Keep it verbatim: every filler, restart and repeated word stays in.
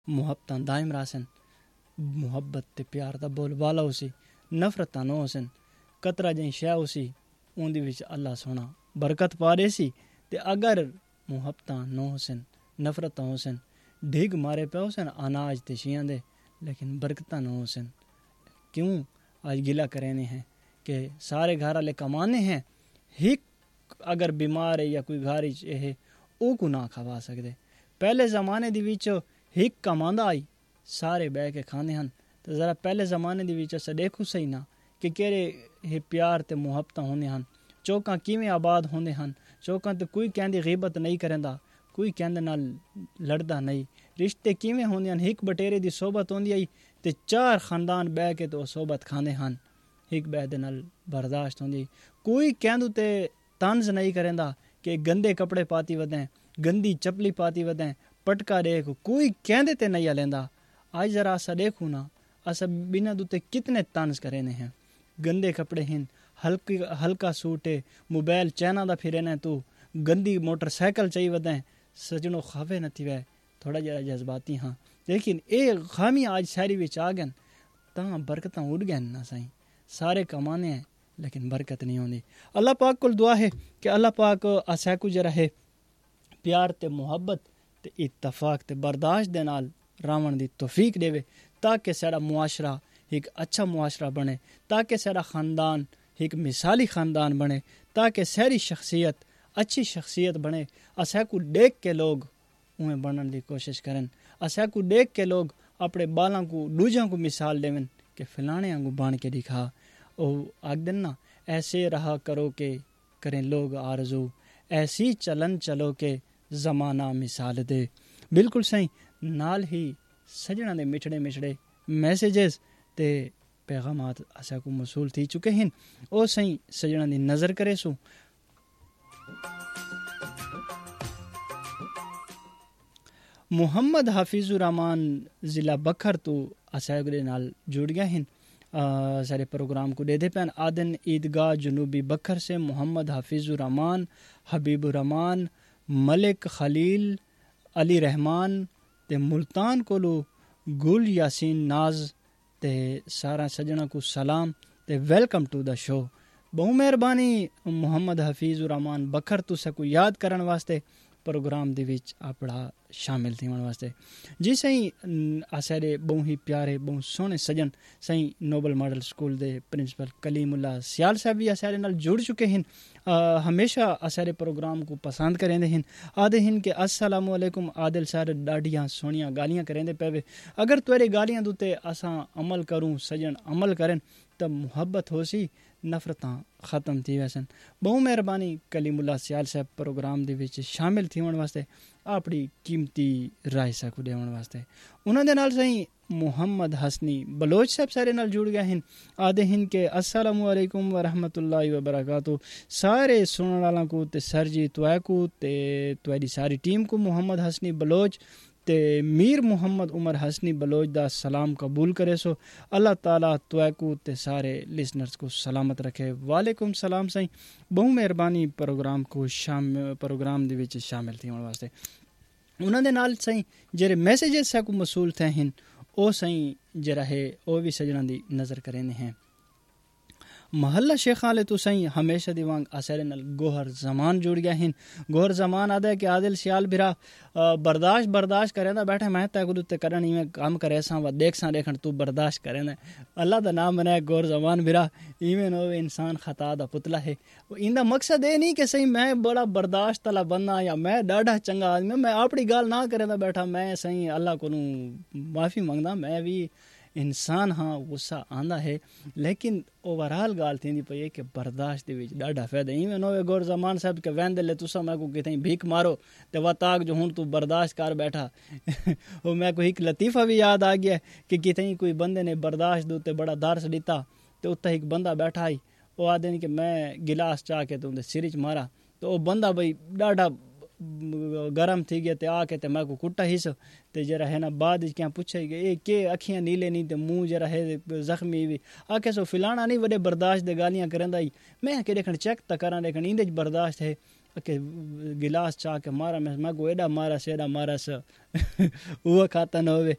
मुहब्बतां दायम रासन, मुहब्बत ते प्यार दा बोलबाला उसी, नफरतां नो होसन, कतरा जई शै उसी उंदी विच अल्लाह सोना बरकत पा देसी। ते अगर मुहब्बतां नो होसन, नफरतां होसन, ढिग मारे पे होसन अनाज ते शियां दे, लेकिन बरकतां नो होसन। क्यों आज गिला करेने हैं कि सारे घर वाले कमाने हैं, हिक अगर बीमार है या कोई घर है ਉਹ को ना खवा सकते। पहले ज़माने दी विच हिक कमांदा आई सारे बह के खाने हैं। तो ज़रा पहले ज़माने दी विच अस देखो सही ना कि केड़े हे प्यार ते मुहब्बतां होंदे हैं, चौकां किवें आबाद होंदे हैं। चौकां ते कोई कहंदी गिबत नहीं करदा, कोई कहंदे नाल लड़दा नहीं। रिश्ते किवें होंदे हैं, हिक बटेरे दी सोबत होंदी आई ते चार खानदान बह के तो सोबत खांदे हैं, हिक बह दे नाल बर्दाश्त होंदी। कोई कहंदू ते तंज नहीं करदा कि गंदे कपड़े पाती वदें, गंदी चपली पाती वदें, पटका देख, कोई कहंदे ते नहीं लेंदा। आज जरा असा देखू ना, असा बिना दुते कितने तंज करेने हैं। गंदे कपड़े हैं, हल्की हल्का सूट है, मोबाइल चैना दा फिरे ने तू, गंदी मोटरसाइकिल चाहिए वदें, सजनों खावे नथी वे, थोड़ा जरा जज्बाती हाँ। लेकिन ये खामी आज शहरी विच आ गन तां बरकतां उड़ गन ना साईं। सारे कमाने हैं लेकिन बरकत नहीं होंदी। अल्लाह पाक कोल दुआ है कि अल्लाह पाक असाकू जरा है प्यार ते मुहब्बत ते इत्तफाक ते बर्दाश्त दे नाल रावण दी तौफीक देवे, ताकि साड़ा मुआशरा एक अच्छा मुआशरा बने, ताकि साड़ा ख़ानदान एक मिसाली ख़ानदान बने, ताकि सारी शख्सियत अच्छी शख्सियत बने। असाकू देख के लोग उन्हें बनने की कोशिश करें, असाकू देख के लोग अपने बालों को दूजों को मिसाल देवें कि फलाने आंगू बन के दिखा। ओ आग दिन ना ऐसे रहा करो के करें लोग आरज़ू, ऐसी चलन चलो के ज़माना मिसाल दे। बिल्कुल सही नाल ही सजना दे मिठड़े मिठड़े मैसेजेस ते पैगामात असा को मसूल थी चुके हैं। ओ सही सजना दी नज़र करे सू मुहम्मद हाफिज़ुर रहमान ज़िला बखर तो असागरे नाल जुड़ गए हैं। सारे प्रोग्राम को दे दे पैन आदन ईदगाह जनूबी बखर से मोहम्मद हाफिज़ुर रहमान, हबीबुर रहमान, मलिक खलील, अली रहमान ते मुल्तान कोलो गुल यासीन नाज ते सारा सजना को सलाम ते वेलकम टू द शो। बहु मेहरबानी मोहम्मद हाफिज़ुर रहमान बखर तो सकू याद करन वास्ते प्रोग्राम दे विच आपड़ा शामिल थी वास्ते। जी सही असारे बहु ही प्यारे बहु सोहने सजन सही नोबल मॉडल स्कूल दे प्रिंसिपल कलीमुल्ला सियाल साहब भी असारे नाल जुड़ चुके हैं। हमेशा असारे प्रोग्राम को पसंद करेंदे हैं, आदे हैं कि अस्सलामु अलैकुम आदिल सारे डाडियां सोनियां गालियां करेंदे पे। अगर तेरे गालियां दुते असां अमल करूं सजन अमल करें तब मुहब्बत होसी, नफरतां ख़त्म थी वैसन। बहु मेहरबानी कलीमुल्ला सियाल साहब प्रोग्राम दे विच शामिल थी वास्ते अपनी कीमती राय साकू देवन वास्ते। उन्होंने नाल सही मुहम्मद हसनी बलोच साहब सारे नाल जुड़ गए हैं, आदे हैं कि अस्सलामु अलैकुम व रहमतुल्लाहि व बरकातहू। सारे सुनने वालों को ते सर जी तुआकू ते तुआरी सारी टीम को मुहम्मद हसनी बलोच ते मीर मुहम्मद उमर हसनी बलोच दा सलाम कबूल करे सो। अल्लाह ताला तुआकू ते सारे लिसनर्स को सलामत रखे। वालेकुम सलाम सही। बहु मेहरबानी प्रोग्राम को शाम प्रोग्राम दे विच शामिल थी वास्ते। उन्होंने नाल सही जेरे मैसेजेस साकू मसूल थे हैं ओ सही जरा है ओ भी सजना दी नज़र करेने हैं। महल्ला शेख आले तो सही हमेशा दिवांग असरे नल गोहर जमान जुड़ गया हैं। गोहर जमान आदा कि आदिल सियाल बिरा बर्दाश्त बर्दाश्त करे ना बैठे मैं तक उते करन में काम करे सा व देख सा देखन तू बर्दाश्त करे ना अल्लाह दा नाम बनाए गोहर जमान बिरा इवें नो इंसान खता दा पुतला है। इंदा मकसद ये नहीं कि सही मैं बड़ा बर्दाश्त वाला बंदा या मैं डाढ़ा चंगा आदमी मैं अपनी गाल ना करे ना बैठा मैं सही अल्लाह को माफ़ी मंगदा मैं भी इंसान हाँ गुस्सा आंदा है। लेकिन ओवरऑल गाल थी पई कि बर्दाश्त दे विच डाढ़ा फायदा इवें नोवे गौर जमान साहब के वैंदे ले तुसा मैं को कितई भीख मारो ते वा ताक जो हुन तू बर्दाश्त कर बैठा ओ मैं को एक लतीफ़ा भी याद आ गया कि कितई कोई बंदे ने बर्दाश्त दे उत्ते बड़ा दर्स दिता ते उत्ते एक बंदा बैठा आई ओ आदे कि मैं गिलास चा के तुंदे सिर च मारा तो ओ बंदा भाई डाढ़ा गरम थी गया ते आके ते मैं को कुट्टा हिस ते जरा है ना बाद क्या पूछे ये के अखियां नीले नहीं ते मुंह जरा है जख्मी भी आके सो फिलाना नहीं वडे बर्दाश्त दे गालियां करंदा ही मैं के देखन चेक त करा देखन इंदे बर्दाश्त है के गिलास चाह के मारा मैं मैं एडा मारा से एडा मारा स उहो खाता न होवे